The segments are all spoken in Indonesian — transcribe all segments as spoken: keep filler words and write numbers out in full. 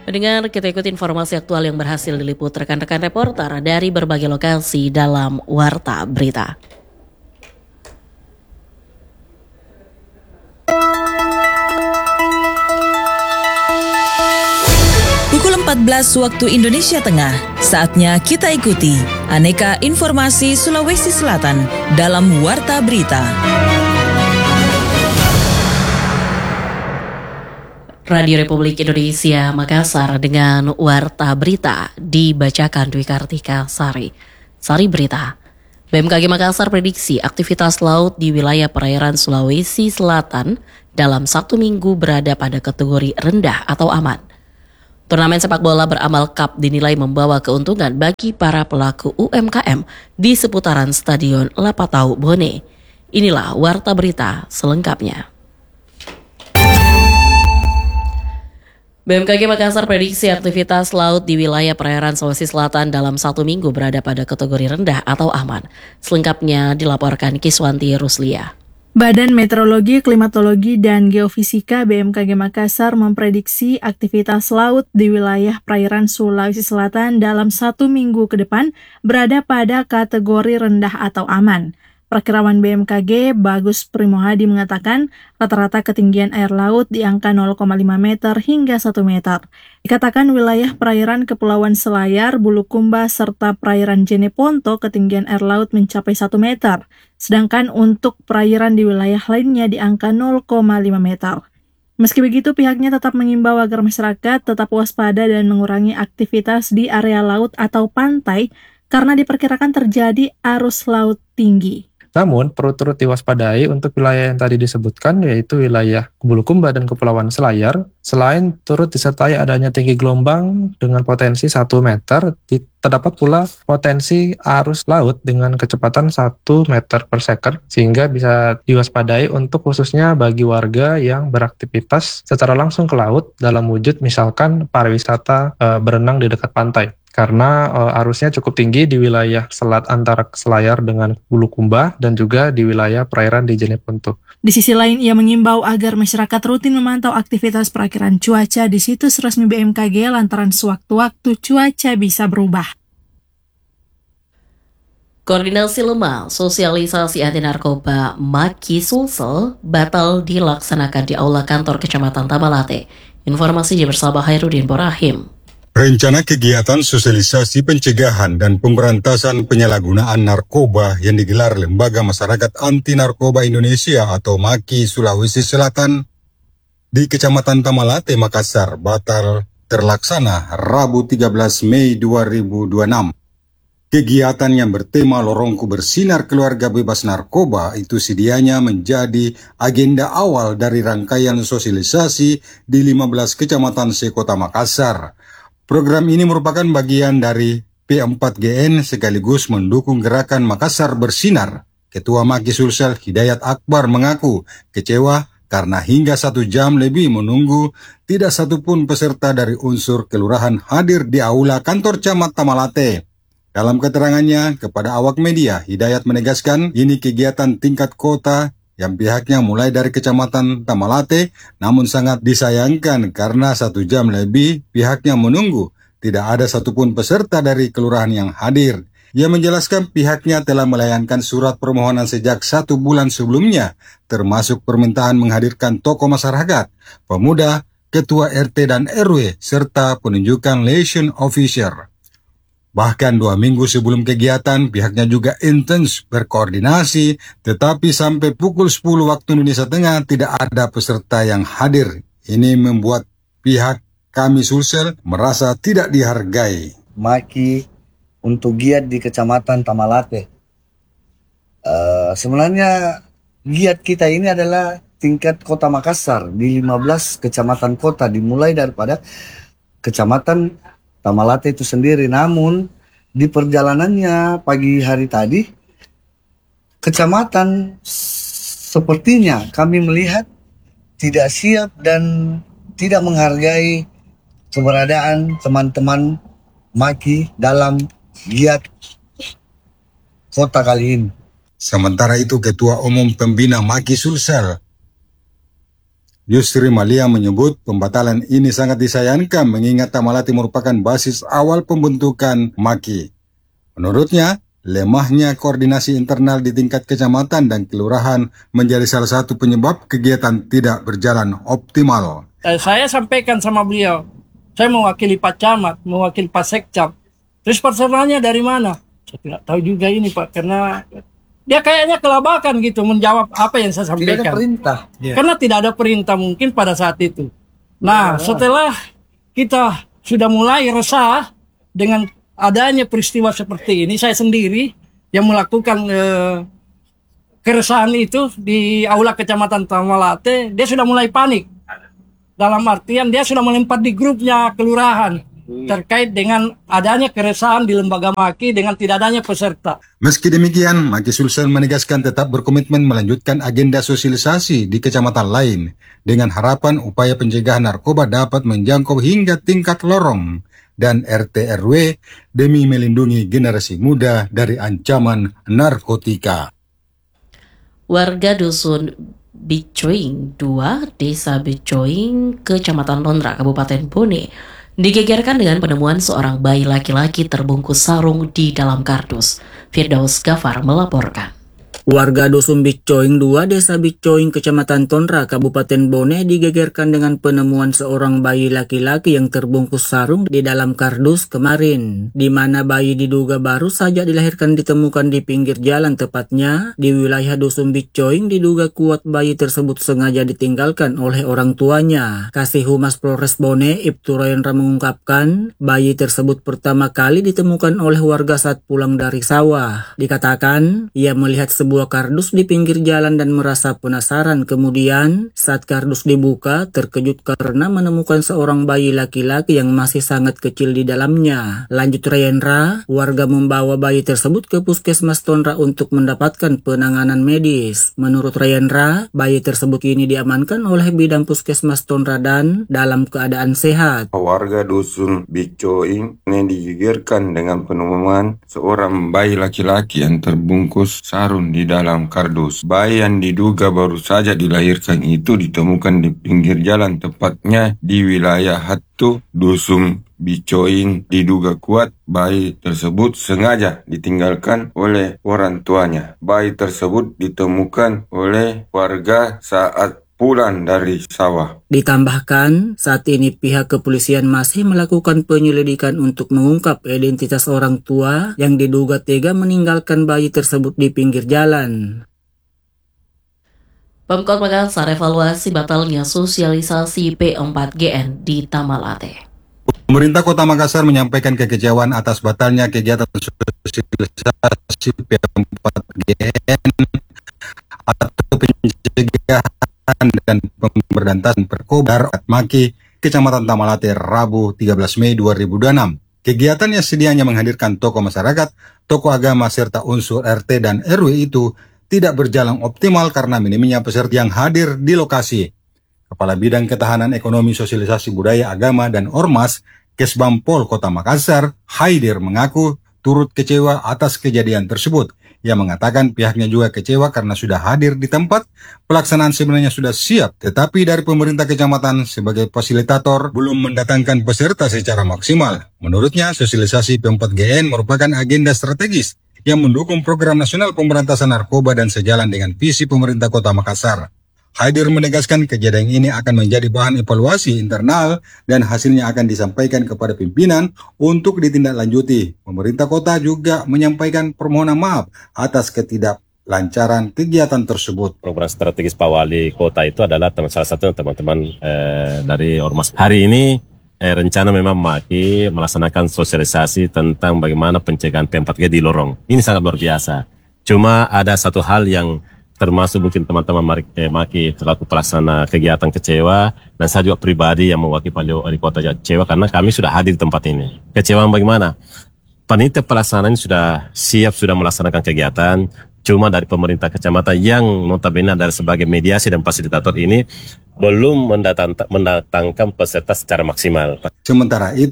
Pendengar, kita ikuti informasi aktual yang berhasil diliput rekan-rekan reporter dari berbagai lokasi dalam Warta Berita. Pukul empat belas waktu Indonesia Tengah, saatnya kita ikuti aneka informasi Sulawesi Selatan dalam Warta Berita. Radio Republik Indonesia Makassar dengan Warta Berita dibacakan Dwi Kartika Sari. Sari Berita. B M K G Makassar prediksi aktivitas laut di wilayah perairan Sulawesi Selatan dalam satu minggu berada pada kategori rendah atau aman. Turnamen sepak bola beramal Cup dinilai membawa keuntungan bagi para pelaku U M K M di seputaran Stadion Lapatau Bone. Inilah Warta Berita selengkapnya. B M K G Makassar prediksi aktivitas laut di wilayah perairan Sulawesi Selatan dalam satu minggu berada pada kategori rendah atau aman. Selengkapnya dilaporkan Kiswanti Ruslia. Badan Meteorologi, Klimatologi, dan Geofisika B M K G Makassar memprediksi aktivitas laut di wilayah perairan Sulawesi Selatan dalam satu minggu ke depan berada pada kategori rendah atau aman. Perkiraan B M K G Bagus Primohadi mengatakan rata-rata ketinggian air laut di angka nol koma lima meter hingga satu meter. Dikatakan wilayah perairan Kepulauan Selayar, Bulukumba, serta perairan Jeneponto ketinggian air laut mencapai satu meter. Sedangkan untuk perairan di wilayah lainnya di angka nol koma lima meter. Meski begitu, pihaknya tetap mengimbau agar masyarakat tetap waspada dan mengurangi aktivitas di area laut atau pantai karena diperkirakan terjadi arus laut tinggi. Namun, perlu turut diwaspadai untuk wilayah yang tadi disebutkan, yaitu wilayah Bulukumba dan Kepulauan Selayar. Selain turut disertai adanya tinggi gelombang dengan potensi satu meter, terdapat pula potensi arus laut dengan kecepatan satu meter per second, sehingga bisa diwaspadai untuk khususnya bagi warga yang beraktivitas secara langsung ke laut dalam wujud misalkan pariwisata e, berenang di dekat pantai. Karena uh, arusnya cukup tinggi di wilayah selat antara Selayar dengan Bulukumba dan juga di wilayah perairan di Jeneponto. Di sisi lain, ia mengimbau agar masyarakat rutin memantau aktivitas perakiran cuaca di situs resmi B M K G lantaran sewaktu-waktu cuaca bisa berubah. Koordinasi lemah sosialisasi anti narkoba Maki Sulsel batal dilaksanakan di aula kantor Kecamatan Tamalate. Informasinya bersama Hairudin Borahim. Rencana kegiatan sosialisasi pencegahan dan pemberantasan penyalahgunaan narkoba yang digelar Lembaga Masyarakat Anti Narkoba Indonesia atau Maki Sulawesi Selatan di Kecamatan Tamalate, Makassar batal terlaksana Rabu tiga belas Mei dua ribu dua puluh enam. Kegiatan yang bertema Lorongku Bersinar Keluarga Bebas Narkoba itu sedianya menjadi agenda awal dari rangkaian sosialisasi di lima belas kecamatan sekota Makassar. Program ini merupakan bagian dari P empat G N sekaligus mendukung gerakan Makassar Bersinar. Ketua Maki Sulsel Hidayat Akbar mengaku kecewa karena hingga satu jam lebih menunggu tidak satupun peserta dari unsur kelurahan hadir di aula kantor Camat Tamalate. Dalam keterangannya kepada awak media, Hidayat menegaskan ini kegiatan tingkat kota yang pihaknya mulai dari Kecamatan Tamalate, namun sangat disayangkan karena satu jam lebih pihaknya menunggu. Tidak ada satupun peserta dari kelurahan yang hadir. Ia menjelaskan pihaknya telah melayangkan surat permohonan sejak satu bulan sebelumnya, termasuk permintaan menghadirkan tokoh masyarakat, pemuda, ketua R T dan R W, serta penunjukan liaison officer. Bahkan dua minggu sebelum kegiatan, pihaknya juga intens berkoordinasi, tetapi sampai pukul sepuluh waktu Indonesia Tengah tidak ada peserta yang hadir. Ini membuat pihak kami Sulsel merasa tidak dihargai. Maki untuk giat di Kecamatan Tamalate. Uh, sebenarnya giat kita ini adalah tingkat kota Makassar di lima belas kecamatan kota, dimulai daripada Kecamatan Tamalate itu sendiri. Namun di perjalanannya pagi hari tadi, kecamatan sepertinya kami melihat tidak siap dan tidak menghargai keberadaan teman-teman Maki dalam giat kota kali ini. Sementara itu Ketua Umum Pembina Maki Sulsel Yusri Malia menyebut pembatalan ini sangat disayangkan mengingat Tamalate merupakan basis awal pembentukan Maki. Menurutnya, lemahnya koordinasi internal di tingkat kecamatan dan kelurahan menjadi salah satu penyebab kegiatan tidak berjalan optimal. Eh, saya sampaikan sama beliau, saya mewakili Pak Camat, mewakili Pak Sekcap. Terus personalnya dari mana? Saya tidak tahu juga ini Pak, karena dia kayaknya kelabakan gitu menjawab apa yang saya sampaikan. Tidak ada perintah. Karena tidak ada perintah mungkin pada saat itu. Nah, setelah kita sudah mulai resah dengan adanya peristiwa seperti ini, saya sendiri yang melakukan eh, keresahan itu di aula Kecamatan Tamalate, dia sudah mulai panik. Dalam artian dia sudah melempar di grupnya kelurahan terkait dengan adanya keresahan di lembaga Maki dengan tidak adanya peserta. Meski demikian, Maki Sulsel menegaskan tetap berkomitmen melanjutkan agenda sosialisasi di kecamatan lain dengan harapan upaya pencegahan narkoba dapat menjangkau hingga tingkat lorong dan R T R W demi melindungi generasi muda dari ancaman narkotika. Warga dusun Bicoing dua, Desa Bicoing, Kecamatan Tondra, Kabupaten Bone, digegerkan dengan penemuan seorang bayi laki-laki terbungkus sarung di dalam kardus. Firdaus Gafar melaporkan. Warga Dusun Bicoing dua, Desa Bicoing, Kecamatan Tondra, Kabupaten Bone digegerkan dengan penemuan seorang bayi laki-laki yang terbungkus sarung di dalam kardus kemarin, di mana bayi diduga baru saja dilahirkan ditemukan di pinggir jalan, tepatnya di wilayah Dusun Bicoing. Diduga kuat bayi tersebut sengaja ditinggalkan oleh orang tuanya. Kasih Humas Polres Bone, Ibtu Royendra mengungkapkan bayi tersebut pertama kali ditemukan oleh warga saat pulang dari sawah. Dikatakan ia melihat sebuah kardus di pinggir jalan dan merasa penasaran. Kemudian saat kardus dibuka, terkejut karena menemukan seorang bayi laki-laki yang masih sangat kecil di dalamnya. Lanjut Rayendra, warga membawa bayi tersebut ke Puskesmas Tondra untuk mendapatkan penanganan medis. Menurut Rayendra, bayi tersebut kini diamankan oleh bidang Puskesmas Tondra dan dalam keadaan sehat. Warga Dusun Bicoing ini digegerkan dengan penemuan seorang bayi laki-laki yang terbungkus sarung di dalam kardus. Bayi yang diduga baru saja dilahirkan itu ditemukan di pinggir jalan, tepatnya di wilayah Hatu, Dusun Bicoing. Diduga kuat bayi tersebut sengaja ditinggalkan oleh orang tuanya. Bayi tersebut ditemukan oleh warga saat pulang dari sawah. Ditambahkan, saat ini pihak kepolisian masih melakukan penyelidikan untuk mengungkap identitas orang tua yang diduga tega meninggalkan bayi tersebut di pinggir jalan. Pemkot Makassar evaluasi batalnya sosialisasi P empat G N di Tamalate. Pemerintah Kota Makassar menyampaikan kekecewaan atas batalnya kegiatan sosialisasi P empat G N atau pencegahan dan pemberantasan perkobaan Maki, Kecamatan Tamalate, Rabu tiga belas Mei dua ribu dua puluh enam. Kegiatan yang sedianya menghadirkan tokoh masyarakat, tokoh agama, serta unsur R T dan R W itu tidak berjalan optimal karena minimnya peserta yang hadir di lokasi. Kepala Bidang Ketahanan Ekonomi, Sosialisasi Budaya, Agama, dan Ormas, Kesbampol Kota Makassar, Haidir, mengaku turut kecewa atas kejadian tersebut. Ia mengatakan pihaknya juga kecewa karena sudah hadir di tempat, pelaksanaan sebenarnya sudah siap, tetapi dari pemerintah kecamatan sebagai fasilitator belum mendatangkan peserta secara maksimal. Menurutnya, sosialisasi P empat G N merupakan agenda strategis yang mendukung program nasional pemberantasan narkoba dan sejalan dengan visi pemerintah Kota Makassar. Haidir menegaskan kejadian ini akan menjadi bahan evaluasi internal dan hasilnya akan disampaikan kepada pimpinan untuk ditindaklanjuti. Pemerintah kota juga menyampaikan permohonan maaf atas ketidaklancaran kegiatan tersebut. Program strategis Pak Wali Kota itu adalah salah satu teman-teman eh, dari Ormas. Hari ini eh, rencana memang Maki melaksanakan sosialisasi tentang bagaimana pencegahan P empat G di lorong. Ini sangat luar biasa. Cuma ada satu hal yang termasuk mungkin teman-teman Maki selaku pelaksana kegiatan kecewa, dan saya juga pribadi yang mewakili Pak Wali Kota kecewa karena kami sudah hadir di tempat ini. Kecewa bagaimana? Panitia pelaksanaan sudah siap, sudah melaksanakan kegiatan, cuma dari pemerintah kecamatan yang notabene dari sebagai mediasi dan fasilitator ini belum mendatang, mendatangkan peserta secara maksimal. Sementara itu,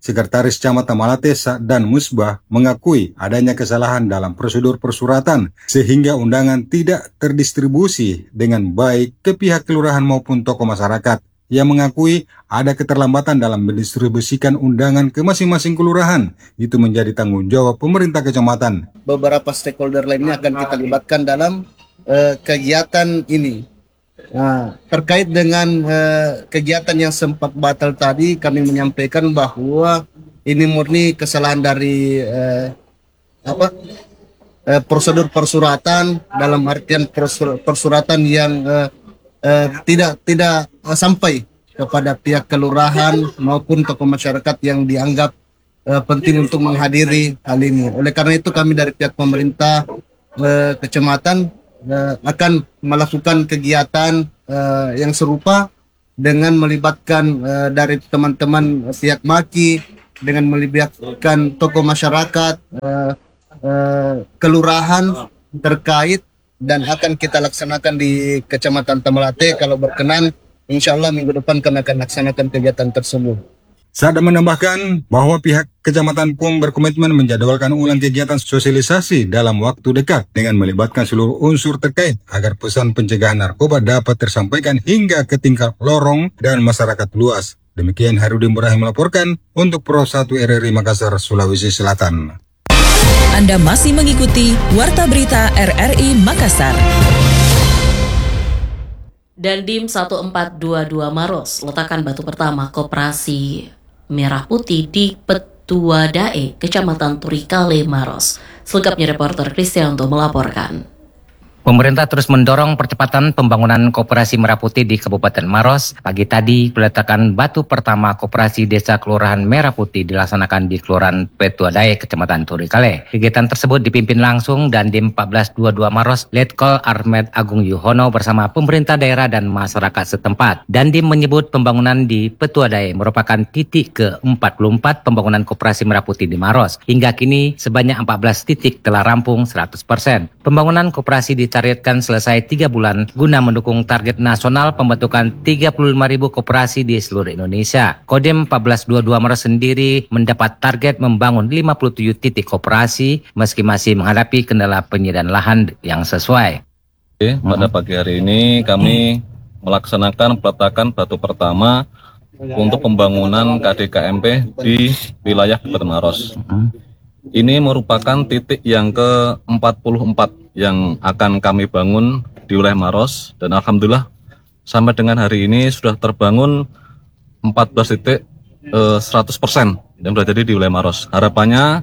Sekretaris Camat Tamalate dan Musbah mengakui adanya kesalahan dalam prosedur persuratan sehingga undangan tidak terdistribusi dengan baik ke pihak kelurahan maupun tokoh masyarakat. Ia mengakui ada keterlambatan dalam mendistribusikan undangan ke masing-masing kelurahan. Itu menjadi tanggung jawab pemerintah kecamatan. Beberapa stakeholder lainnya akan kita libatkan dalam uh, kegiatan ini. Nah, terkait dengan uh, kegiatan yang sempat batal tadi, kami menyampaikan bahwa ini murni kesalahan dari uh, apa uh, prosedur persuratan, dalam artian persur, persuratan yang uh, uh, tidak tidak uh, sampai kepada pihak kelurahan maupun tokoh masyarakat yang dianggap uh, penting untuk menghadiri hal ini. Oleh karena itu kami dari pihak pemerintah uh, kecamatan Uh, akan melakukan kegiatan uh, yang serupa dengan melibatkan uh, dari teman-teman uh, pihak Maki, dengan melibatkan tokoh masyarakat, uh, uh, kelurahan terkait, dan akan kita laksanakan di Kecamatan Tamalate. Kalau berkenan, insya Allah minggu depan kami akan laksanakan kegiatan tersebut. Sada menambahkan bahwa pihak Kecamatan Pung berkomitmen menjadwalkan ulang kegiatan sosialisasi dalam waktu dekat dengan melibatkan seluruh unsur terkait agar pesan pencegahan narkoba dapat tersampaikan hingga ke tingkat lorong dan masyarakat luas. Demikian Harudin Ibrahim melaporkan untuk Pro satu R R I Makassar, Sulawesi Selatan. Anda masih mengikuti Warta Berita R R I Makassar. Dandim seribu empat ratus dua puluh dua Maros letakkan batu pertama koperasi Merah Putih di Petuadae, Kecamatan Turikale, Maros. Selengkapnya reporter Kristianto melaporkan. Pemerintah terus mendorong percepatan pembangunan koperasi Merah Putih di Kabupaten Maros. Pagi tadi, peletakan batu pertama koperasi Desa Kelurahan Merah Putih dilaksanakan di Kelurahan Petuadae, Kecamatan Turikale. Kegiatan tersebut dipimpin langsung Dandim seribu empat ratus dua puluh dua Maros, Letkol Ahmed Agung Yuhono bersama pemerintah daerah dan masyarakat setempat. Dandim menyebut pembangunan di Petuadae merupakan titik ke empat puluh empat pembangunan koperasi Merah Putih di Maros. Hingga kini, sebanyak empat belas titik telah rampung seratus persen. Pembangunan koperasi di ditargetkan selesai tiga bulan guna mendukung target nasional pembentukan tiga puluh lima ribu koperasi di seluruh Indonesia. Kodim seribu empat ratus dua puluh dua Maros sendiri mendapat target membangun lima puluh tujuh titik koperasi meski masih menghadapi kendala penyediaan lahan yang sesuai. Oke, pada pagi hari ini kami melaksanakan peletakan batu pertama untuk pembangunan K D K M P di wilayah Kabupaten Maros. Ini merupakan titik yang ke empat puluh empat yang akan kami bangun di wilayah Maros, dan alhamdulillah sampai dengan hari ini sudah terbangun empat belas titik eh, seratus persen yang sudah jadi di wilayah Maros. Harapannya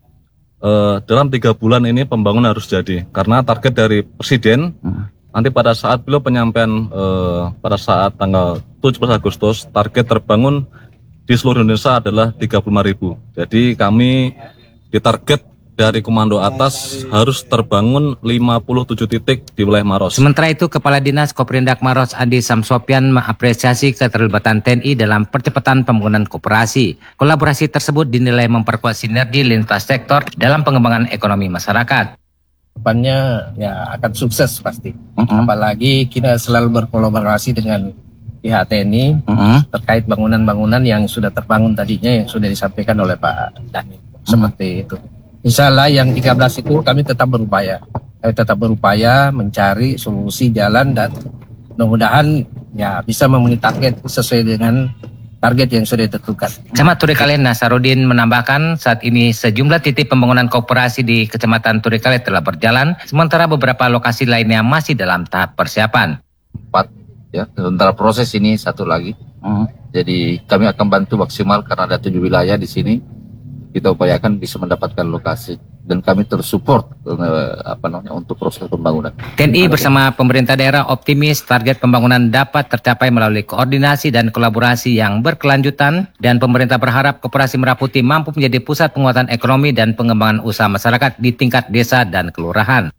eh, dalam tiga bulan ini pembangunan harus jadi, karena target dari Presiden nanti pada saat beliau penyampaian eh, pada saat tanggal tujuh belas Agustus target terbangun di seluruh Indonesia adalah tiga puluh lima ribu. Jadi kami ditarget dari komando atas harus terbangun lima puluh tujuh titik di wilayah Maros. Sementara itu, Kepala Dinas Koperindak Maros Andi Samsopyan mengapresiasi keterlibatan T N I dalam percepatan pembangunan koperasi. Kolaborasi tersebut dinilai memperkuat sinergi lintas sektor dalam pengembangan ekonomi masyarakat. Depannya ya akan sukses pasti. Uh-huh. Apalagi kita selalu berkolaborasi dengan pihak T N I uh-huh. terkait bangunan-bangunan yang sudah terbangun tadinya yang sudah disampaikan oleh Pak Dhani. Uh-huh. Seperti itu. Insya Allah yang tiga belas itu kami tetap berupaya, kami tetap berupaya mencari solusi jalan dan mudah-mudahan ya bisa memenuhi target sesuai dengan target yang sudah ditentukan. Camat Turikale Nasarudin menambahkan saat ini sejumlah titik pembangunan koperasi di Kecamatan Turikale telah berjalan, sementara beberapa lokasi lainnya masih dalam tahap persiapan. Empat, ya, sementara proses ini satu lagi. Hmm. Jadi kami akan bantu maksimal karena ada tujuh wilayah di sini. Kita upayakan bisa mendapatkan lokasi dan kami terus support eh, apa namanya untuk proses pembangunan. T N I bersama pemerintah daerah optimis target pembangunan dapat tercapai melalui koordinasi dan kolaborasi yang berkelanjutan, dan pemerintah berharap Koperasi Merah Putih mampu menjadi pusat penguatan ekonomi dan pengembangan usaha masyarakat di tingkat desa dan kelurahan.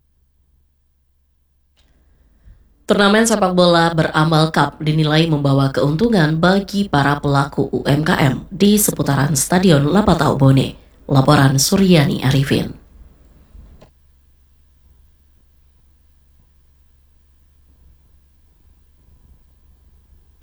Turnamen sepak bola Beramal Cup dinilai membawa keuntungan bagi para pelaku U M K M di seputaran Stadion Lapatau Bone. Laporan Suryani Arifin.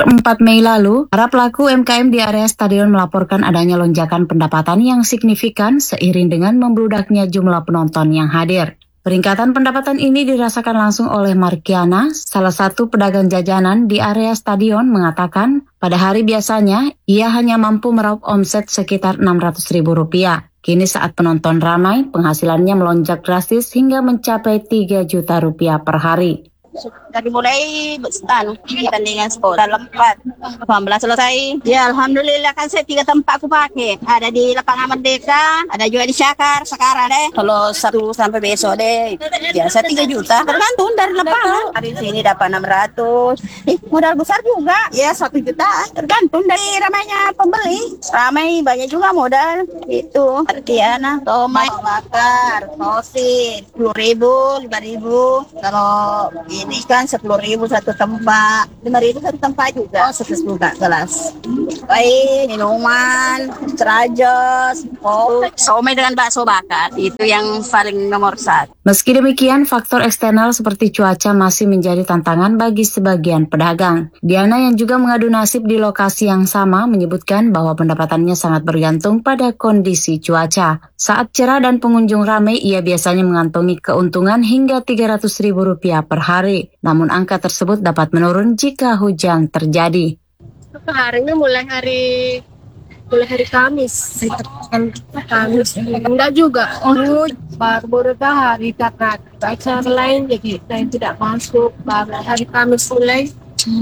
empat Mei lalu, para pelaku U M K M di area stadion melaporkan adanya lonjakan pendapatan yang signifikan seiring dengan membludaknya jumlah penonton yang hadir. Peningkatan pendapatan ini dirasakan langsung oleh Markiana, salah satu pedagang jajanan di area stadion, mengatakan pada hari biasanya ia hanya mampu meraup omset sekitar enam ratus ribu rupiah. Kini saat penonton ramai, penghasilannya melonjak drastis hingga mencapai tiga juta rupiah per hari. Dari mulai anu, pertandingan sekolah empat, delapan belas selesai. Ya alhamdulillah kan saya tiga tempat aku pakai. Ada di Lapangan Merdeka, ada juga di Syakar sekarang deh. Kalau satu sampai besok deh, biasa tiga juta. Tergantung dari lapangan. Hari sini dapat enam ratus. Eh, modal besar juga. Ya satu juta. Tergantung dari ramainya pembeli. Ramai banyak juga modal. Itu Artiana, tomat, bakar, sosis, sepuluh ribu, lima ribu. Kalau ini kan sepuluh ribu satu tempat, lima ribu satu tempat juga. Oh, sepuluh gelas. Baik, minuman, terajos, oh, somai dengan bakso bakar. Itu yang paling nomor satu. Meski demikian, faktor eksternal seperti cuaca masih menjadi tantangan bagi sebagian pedagang. Diana yang juga mengadu nasib di lokasi yang sama menyebutkan bahwa pendapatannya sangat bergantung pada kondisi cuaca. Saat cerah dan pengunjung ramai, ia biasanya mengantongi keuntungan hingga tiga ratus ribu rupiah per hari. Namun angka tersebut dapat menurun jika hujan terjadi. Harinya mulai hari mulai hari Kamis, Kamis enggak juga. Oh, baru beberapa hari karena acara lain jadi saya tidak masuk. Baru hari Kamis mulai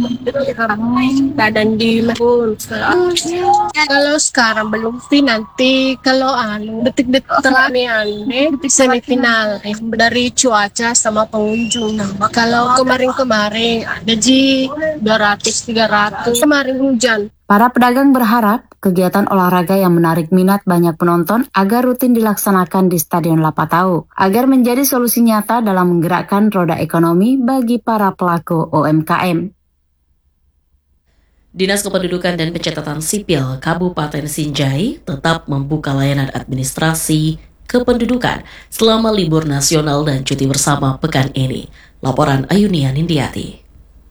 badan di pun. Kalau sekarang belum sih, nanti kalau anu detik-detik terakhir detik semifinal dari cuaca sama pengunjung. Nah, kalau kemarin-kemarin ada ji dua ratus tiga ratus kemarin hujan. Para pedagang berharap kegiatan olahraga yang menarik minat banyak penonton agar rutin dilaksanakan di Stadion Lapatau agar menjadi solusi nyata dalam menggerakkan roda ekonomi bagi para pelaku U M K M. Dinas Kependudukan dan Pencatatan Sipil Kabupaten Sinjai tetap membuka layanan administrasi kependudukan selama libur nasional dan cuti bersama pekan ini. Laporan Ayunia Nindiati.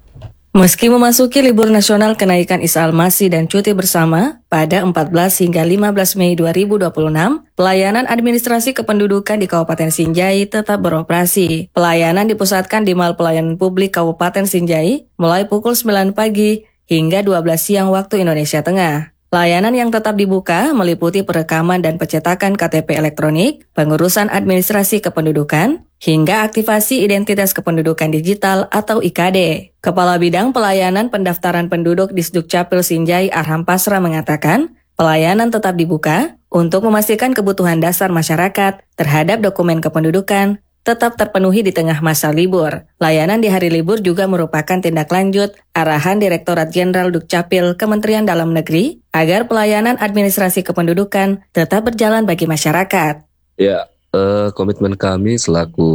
Meski memasuki libur nasional kenaikan Isa Al-Masih dan cuti bersama pada empat belas hingga lima belas Mei dua ribu dua puluh enam, pelayanan administrasi kependudukan di Kabupaten Sinjai tetap beroperasi. Pelayanan dipusatkan di Mal Pelayanan Publik Kabupaten Sinjai mulai pukul sembilan pagi hingga dua belas siang waktu Indonesia Tengah. Layanan yang tetap dibuka meliputi perekaman dan pencetakan K T P elektronik, pengurusan administrasi kependudukan, hingga aktivasi identitas kependudukan digital atau I K D. Kepala Bidang Pelayanan Pendaftaran Penduduk di Sdukcapil Sinjai Arham Pasra mengatakan, pelayanan tetap dibuka untuk memastikan kebutuhan dasar masyarakat terhadap dokumen kependudukan tetap terpenuhi di tengah masa libur. Layanan di hari libur juga merupakan tindak lanjut arahan Direktorat Jenderal Dukcapil Kementerian Dalam Negeri agar pelayanan administrasi kependudukan tetap berjalan bagi masyarakat. Ya, eh, komitmen kami selaku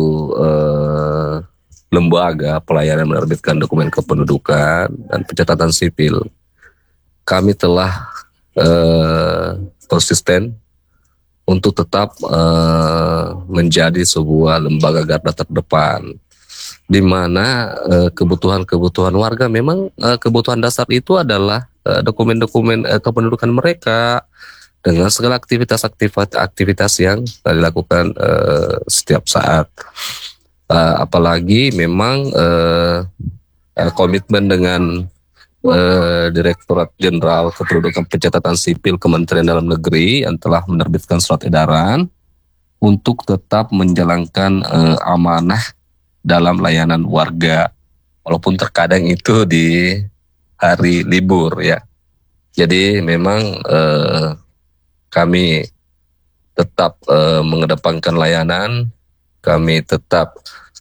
eh, lembaga pelayanan menerbitkan dokumen kependudukan dan pencatatan sipil, kami telah eh, konsisten untuk tetap uh, menjadi sebuah lembaga garda terdepan, di mana uh, kebutuhan-kebutuhan warga memang uh, kebutuhan dasar itu adalah uh, dokumen-dokumen uh, kependudukan mereka dengan segala aktivitas-aktivitas yang uh, dilakukan uh, setiap saat. Uh, apalagi memang uh, uh, komitmen dengan Uh, Direktorat Jenderal Kependudukan Pencatatan Sipil Kementerian Dalam Negeri yang telah menerbitkan surat edaran untuk tetap menjalankan uh, amanah dalam layanan warga, walaupun terkadang itu di hari libur ya. Jadi memang uh, kami tetap uh, mengedepankan layanan, kami tetap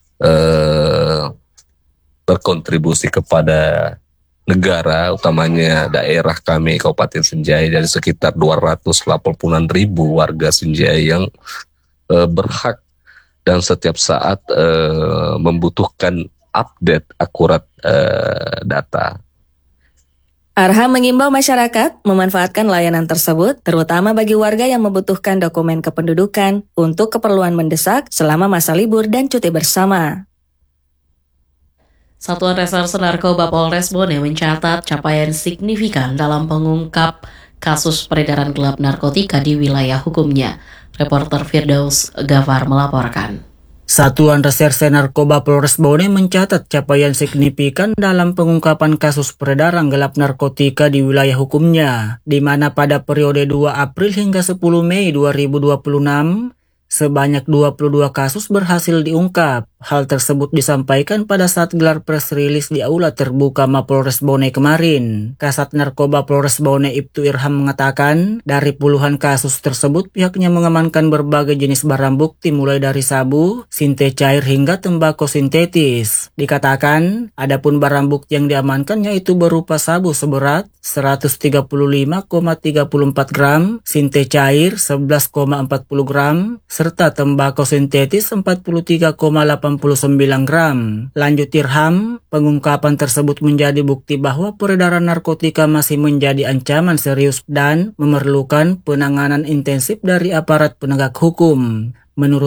uh, berkontribusi kepada negara, utamanya daerah kami Kabupaten Sinjai, dari sekitar dua ratus delapan puluh ribu warga Sinjai yang uh, berhak dan setiap saat uh, membutuhkan update akurat uh, data. Arham mengimbau masyarakat memanfaatkan layanan tersebut, terutama bagi warga yang membutuhkan dokumen kependudukan untuk keperluan mendesak selama masa libur dan cuti bersama. Satuan Reserse Narkoba Polres Bone mencatat capaian signifikan dalam pengungkap kasus peredaran gelap narkotika di wilayah hukumnya. Reporter Firdaus Gafar melaporkan. Satuan Reserse Narkoba Polres Bone mencatat capaian signifikan dalam pengungkapan kasus peredaran gelap narkotika di wilayah hukumnya, di mana pada periode dua April hingga sepuluh Mei dua ribu dua puluh enam, sebanyak dua puluh dua kasus berhasil diungkap. Hal tersebut disampaikan pada saat gelar press release di Aula Terbuka Mapolres Bone kemarin. Kasat Narkoba Polres Bone Ibtu Irham mengatakan, dari puluhan kasus tersebut pihaknya mengamankan berbagai jenis barang bukti mulai dari sabu, sinte cair hingga tembakau sintetis. Dikatakan, adapun barang bukti yang diamankan yaitu berupa sabu seberat seratus tiga puluh lima koma tiga empat gram, sinte cair sebelas koma empat nol gram, serta tembakau sintetis empat puluh tiga koma delapan puluh sembilan gram. Lanjut Irham, pengungkapan tersebut menjadi bukti bahwa peredaran narkotika masih menjadi ancaman serius dan memerlukan penanganan intensif dari aparat penegak hukum. Menurut